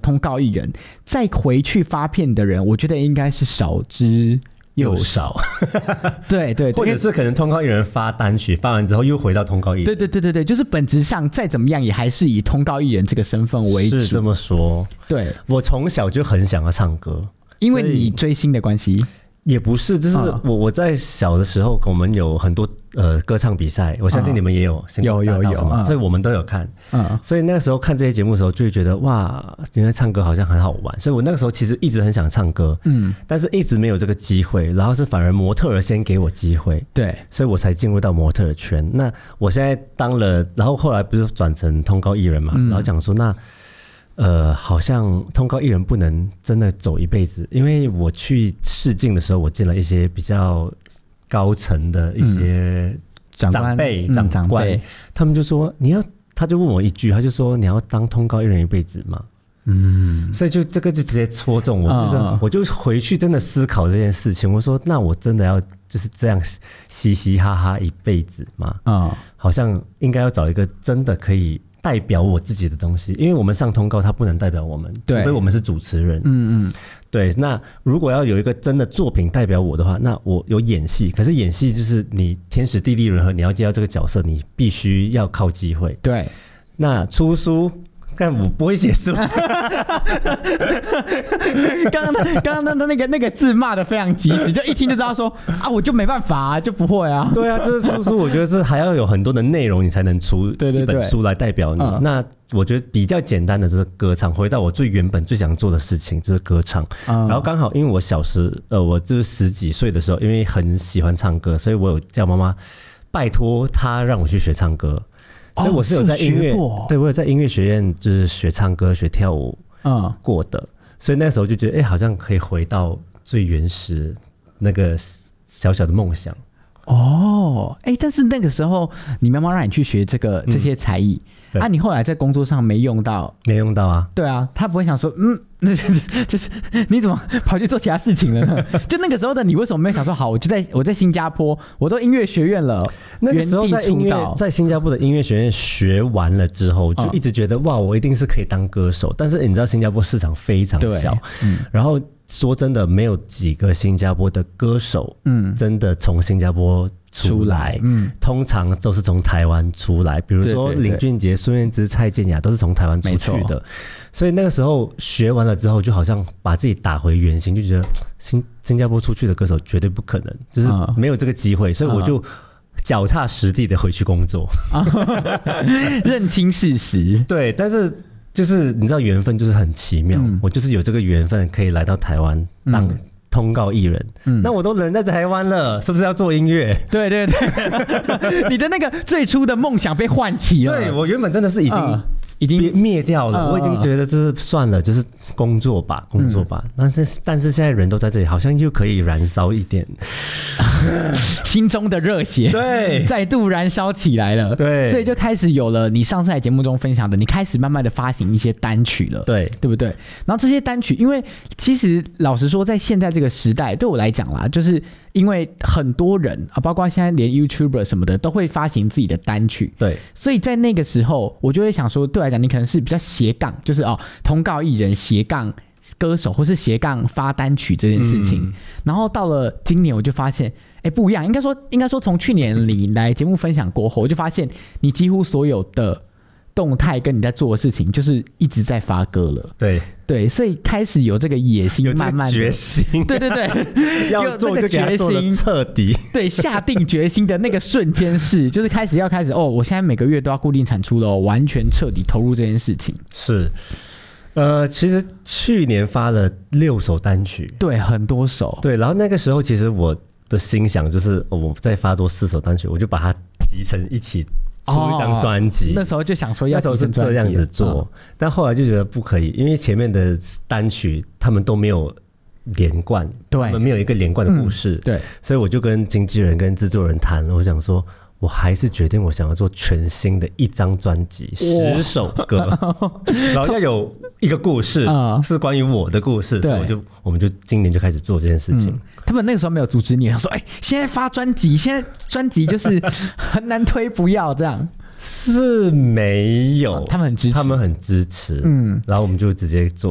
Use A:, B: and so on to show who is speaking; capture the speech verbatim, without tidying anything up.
A: 通告艺人，再回去发片的人，我觉得应该是少之又少。对对对，
B: 或者是可能通告艺人发单曲，发完之后又回到通告艺人。
A: 对对对对对，就是本质上再怎么样也还是以通告艺人这个身份为主。
B: 是这么说。
A: 对，
B: 我从小就很想要唱歌，
A: 因为你追星的关系。
B: 也不是，就是我我在小的时候，我们有很多呃歌唱比赛，我相信你们也有，
A: 嗯、有有有，
B: 嗯、所以我们都有看。
A: 嗯，
B: 所以那个时候看这些节目的时候，就会觉得哇，原来唱歌好像很好玩。所以我那个时候其实一直很想唱歌，嗯，但是一直没有这个机会。然后是反而模特儿先给我机会，
A: 对，
B: 所以我才进入到模特儿圈。那我现在当了，然后后来不是转成通告艺人嘛，嗯、然后讲说那。呃，好像通告艺人不能真的走一辈子，因为我去试镜的时候，我见了一些比较高层的一些长辈、嗯、长官、嗯，他们就说你要，他就问我一句，他就说你要当通告艺人一辈子吗？嗯，所以就这个就直接戳中我，就是、嗯、我就回去真的思考这件事情。我说，那我真的要就是这样嘻嘻哈哈一辈子吗？嗯，好像应该要找一个真的可以。代表我自己的东西，因为我们上通告，它不能代表我们，除非我们是主持人。嗯嗯，对。那如果要有一个真的作品代表我的话，那我有演戏，可是演戏就是你天时地利人和，你要接到这个角色，你必须要靠机会。对。那出书。但我不会写书。
A: 刚刚刚刚的那个那个字骂的非常及时，就一听就知道说啊，我就没办法啊，就不会啊。
B: 对啊，就是出书，我觉得是还要有很多的内容，你才能出一本书来代表你。对对对，那我觉得比较简单的就是歌唱，回到我最原本最想做的事情就是歌唱。嗯、然后刚好因为我小时呃，我就是十几岁的时候，因为很喜欢唱歌，所以我有叫妈妈拜托她让我去学唱歌。所以我是有在音乐，哦、对我有在音乐学院就是学唱歌、学跳舞，嗯，过的。所以那时候就觉得，哎、欸，好像可以回到最原始那个小小的梦想。
A: 哦，哎、欸，但是那个时候你妈妈让你去学这个这些才艺，嗯、啊，你后来在工作上没用到，
B: 没用到啊？
A: 对啊，她不会想说，嗯。就是你怎么跑去做其他事情了呢？就那个时候的你为什么没有想说好，我就在我在新加坡，我都音乐学院了，
B: 那个时候在音乐在新加坡的音乐学院学完了之后，就一直觉得、哦、哇，我一定是可以当歌手。但是你知道新加坡市场非常小，嗯、然后说真的，没有几个新加坡的歌手，嗯，真的从新加坡出来，嗯，通常都是从台湾出来，比如说林俊杰、孙燕姿、蔡健雅都是从台湾出去的。所以那个时候学完了之后，就好像把自己打回原形，就觉得新新加坡出去的歌手绝对不可能，就是没有这个机会，所以我就脚踏实地的回去工作，
A: 认清事实。
B: 对，但是就是你知道缘分就是很奇妙，嗯、我就是有这个缘分可以来到台湾当通告艺人，嗯、那我都人在台湾了，是不是要做音乐？
A: 对对对，你的那个最初的梦想被唤起了。
B: 对，我原本真的是已经。嗯
A: 已经
B: 灭掉了，呃、我已经觉得就是算了，就是工作吧，工作吧。嗯、但是但是现在人都在这里，好像又可以燃烧一点
A: 心中的热血，
B: 对，
A: 再度燃烧起来了。对，所以就开始有了你上次在节目中分享的，你开始慢慢的发行一些单曲了，
B: 对，
A: 对不对？然后这些单曲，因为其实老实说，在现在这个时代，对我来讲啦，就是因为很多人啊，包括现在连 YouTuber 什么的，都会发行自己的单曲，
B: 对，
A: 所以在那个时候，我就会想说，对。来讲，你可能是比较斜杠，就是哦，通告艺人斜杠歌手，或是斜杠发单曲这件事情。嗯、然后到了今年，我就发现，哎，不一样。应该说，应该说，从去年你来节目分享过后，我就发现你几乎所有的动态跟你在做的事情，就是一直在发歌了。
B: 对
A: 对，所以开始有这个野心，慢慢的
B: 决心，
A: 对对对，
B: 要做就给他做得彻底。
A: 对，下定决心的那个瞬间是，就是开始要开始哦，我现在每个月都要固定产出了、哦，完全彻底投入这件事情。
B: 是，呃，其实去年发了六首单曲，
A: 对，很多首。
B: 对，然后那个时候其实我的心想就是，哦、我再发多四首单曲，我就把它集成一起。出一张专辑、哦，
A: 那时候就想说要
B: 那时候是这样子做，嗯、但后来就觉得不可以，因为前面的单曲他们都没有连贯，对，他们没有一个连贯的故事，嗯、对，所以我就跟经纪人跟制作人谈了，我想说，我还是决定我想要做全新的一张专辑，十首歌，然后要有一个故事，嗯、是关于我的故事，所以我就我们就今年就开始做这件事情。嗯、
A: 他们那个时候没有阻止你，他说：“哎、欸，现在发专辑，现在专辑就是很难推，不要这样。”
B: 是没有、
A: 哦，他们很支持，
B: 他们很支持，嗯，然后我们就直接做。